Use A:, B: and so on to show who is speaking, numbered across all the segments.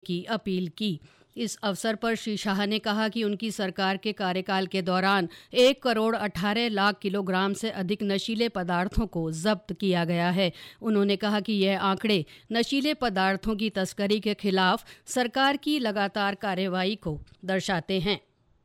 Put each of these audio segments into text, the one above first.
A: की अपील की। इस अवसर पर श्री शाह ने कहा कि उनकी सरकार के कार्यकाल के दौरान 1 करोड़ 18 लाख किलोग्राम से अधिक नशीले पदार्थों को जब्त किया गया है। उन्होंने कहा कि यह आंकड़े नशीले पदार्थों की तस्करी के खिलाफ सरकार की लगातार कार्रवाई को दर्शाते हैं।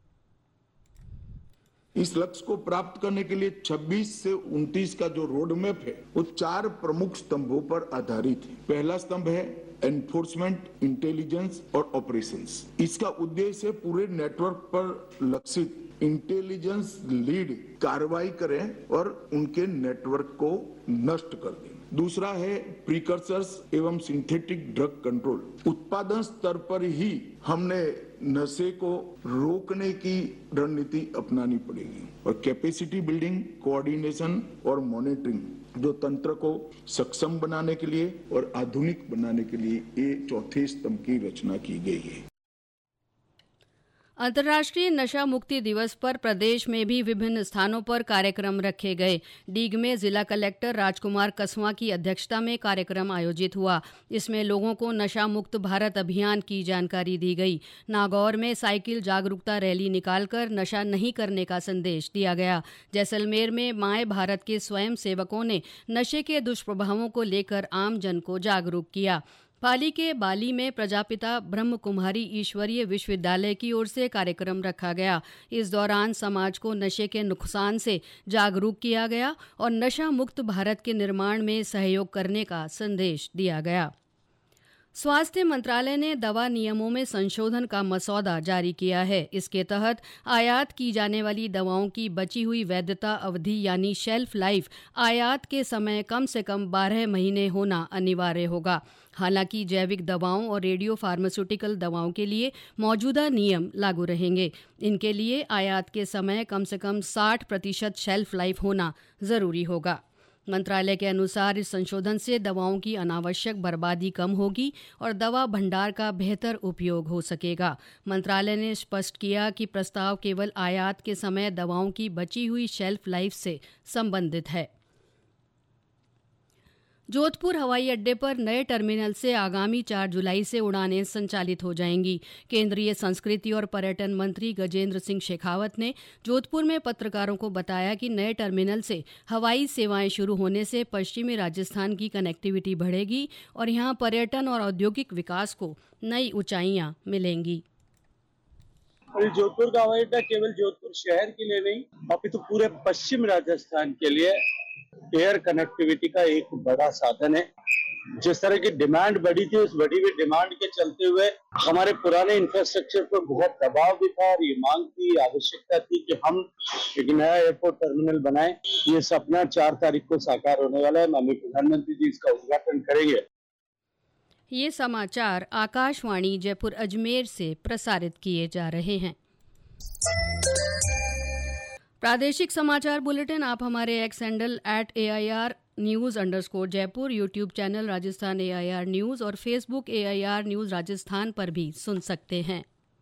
B: इस लक्ष्य को प्राप्त करने के लिए 26 से 29 का जो रोड मैप है वो 4 प्रमुख स्तंभों पर आधारित है। पहला स्तंभ है एनफोर्समेंट, इंटेलिजेंस और ऑपरेशंस। इसका उद्देश्य है पूरे नेटवर्क पर लक्षित इंटेलिजेंस लीड कार्रवाई करें और उनके नेटवर्क को नष्ट कर दें। दूसरा है प्रीकर्सर्स एवं सिंथेटिक ड्रग कंट्रोल। उत्पादन स्तर पर ही हमने नशे को रोकने की रणनीति अपनानी पड़ेगी और कैपेसिटी बिल्डिंग, कोऑर्डिनेशन और मॉनिटरिंग जो तंत्र को सक्षम बनाने के लिए और आधुनिक बनाने के लिए ये चौथे स्तंभ की रचना की गई है।
A: अंतर्राष्ट्रीय नशा मुक्ति दिवस पर प्रदेश में भी विभिन्न स्थानों पर कार्यक्रम रखे गए। डीग में जिला कलेक्टर राजकुमार कसवा की अध्यक्षता में कार्यक्रम आयोजित हुआ। इसमें लोगों को नशा मुक्त भारत अभियान की जानकारी दी गई। नागौर में साइकिल जागरूकता रैली निकालकर नशा नहीं करने का संदेश दिया गया। जैसलमेर में माय भारत के स्वयं सेवकों ने नशे के दुष्प्रभावों को लेकर आम जन को जागरूक किया। पाली के बाली में प्रजापिता ब्रह्म कुमारी ईश्वरीय विश्वविद्यालय की ओर से कार्यक्रम रखा गया। इस दौरान समाज को नशे के नुकसान से जागरूक किया गया और नशा मुक्त भारत के निर्माण में सहयोग करने का संदेश दिया गया। स्वास्थ्य मंत्रालय ने दवा नियमों में संशोधन का मसौदा जारी किया है। इसके तहत आयात की जाने वाली दवाओं की बची हुई वैधता अवधि यानी शेल्फ लाइफ आयात के समय कम से कम 12 महीने होना अनिवार्य होगा। हालांकि जैविक दवाओं और रेडियो फार्मास्यूटिकल दवाओं के लिए मौजूदा नियम लागू रहेंगे। इनके लिए आयात के समय कम से कम 60% शेल्फ लाइफ होना जरूरी होगा। मंत्रालय के अनुसार इस संशोधन से दवाओं की अनावश्यक बर्बादी कम होगी और दवा भंडार का बेहतर उपयोग हो सकेगा। मंत्रालय ने स्पष्ट किया कि प्रस्ताव केवल आयात के समय दवाओं की बची हुई शेल्फ लाइफ से संबंधित है। जोधपुर हवाई अड्डे पर नए टर्मिनल से आगामी 4 जुलाई से उड़ानें संचालित हो जाएंगी। केंद्रीय संस्कृति और पर्यटन मंत्री गजेंद्र सिंह शेखावत ने जोधपुर में पत्रकारों को बताया कि नए टर्मिनल से हवाई सेवाएं शुरू होने से पश्चिमी राजस्थान की कनेक्टिविटी बढ़ेगी और यहां पर्यटन और औद्योगिक विकास को नई ऊंचाइयां मिलेंगी।
C: जोधपुर का हवाई अड्डा केवल जोधपुर शहर के लिए नहीं, अपितु पूरे पश्चिम राजस्थान के लिए एयर कनेक्टिविटी का एक बड़ा साधन है। जिस तरह की डिमांड बढ़ी थी, उस बढ़ी हुई डिमांड के चलते हुए हमारे पुराने इंफ्रास्ट्रक्चर पर बहुत दबाव भी था और ये मांग थी, आवश्यकता थी कि हम एक नया एयरपोर्ट टर्मिनल बनाएं। ये सपना 4 तारीख को साकार होने वाला है। माननीय प्रधानमंत्री जी इसका उद्घाटन करेंगे।
A: ये समाचार आकाशवाणी जयपुर अजमेर से प्रसारित किए जा रहे हैं। प्रादेशिक समाचार बुलेटिन आप हमारे x handle @AIR_News_Jaipur, YouTube channel Rajasthan AIR news और फेसबुक AIR न्यूज़ राजस्थान पर भी सुन सकते हैं।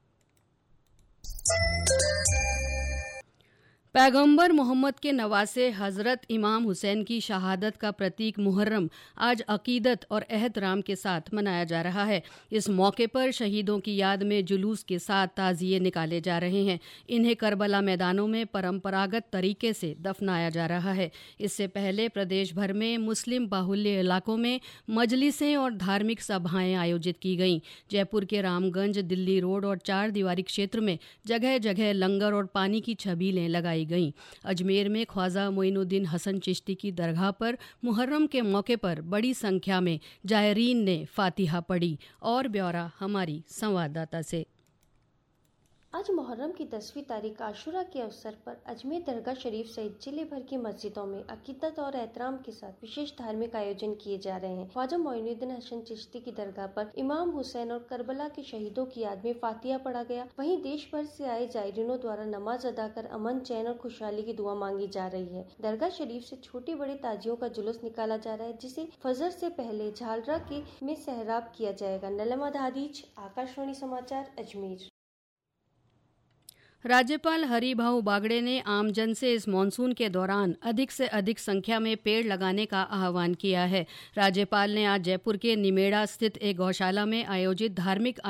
A: पैगंबर मोहम्मद के नवासे हज़रत इमाम हुसैन की शहादत का प्रतीक मुहर्रम आज अकीदत और एहतराम के साथ मनाया जा रहा है। इस मौके पर शहीदों की याद में जुलूस के साथ ताज़िये निकाले जा रहे हैं। इन्हें करबला मैदानों में परंपरागत तरीके से दफनाया जा रहा है। इससे पहले प्रदेश भर में मुस्लिम बाहुल्य इलाकों में मजलिसें और धार्मिक सभाएं आयोजित की गईं। जयपुर के रामगंज, दिल्ली रोड और 4 दीवारी क्षेत्र में जगह जगह लंगर और पानी की छबीलें लगाई गई। अजमेर में ख्वाजा मोइनुद्दीन हसन चिश्ती की दरगाह पर मुहर्रम के मौके पर बड़ी संख्या में जायरीन ने फातिहा पढ़ी। और ब्यौरा हमारी संवाददाता से।
D: आज मुहर्रम की 10वीं तारीख आशुरा के अवसर पर अजमेर दरगाह शरीफ सहित जिले भर की मस्जिदों में अकीदत और एहतराम के साथ विशेष धार्मिक आयोजन किए जा रहे हैं। ख्वाजा मोइनुद्दीन हसन चिश्ती की दरगाह पर इमाम हुसैन और करबला के शहीदों की याद में फातिहा पढ़ा गया। वहीं देश भर से आए जायरीनों द्वारा नमाज अदा कर अमन, चैन और खुशहाली की दुआ मांगी जा रही है। दरगाह शरीफ से छोटे बड़े ताजियों का जुलूस निकाला जा रहा है, जिसे फजर से पहले झालरा के में सहराब किया जाएगा। नलमद हादीज, आकाशवाणी समाचार, अजमेर।
A: राज्यपाल हरिभाऊ बागड़े ने आमजन से इस मानसून के दौरान अधिक से अधिक संख्या में पेड़ लगाने का आह्वान किया है। राज्यपाल ने आज जयपुर के निमेड़ा स्थित एक गौशाला में आयोजित धार्मिक